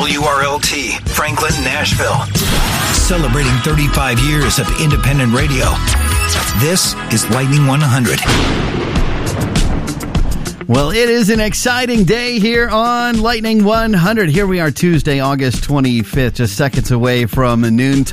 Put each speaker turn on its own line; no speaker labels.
WRLT, Franklin, Nashville. Celebrating 35 years of independent radio. This is Lightning 100.
Well, it is an exciting day here on Lightning 100. Here we are Tuesday, August 25th, just seconds away from noon.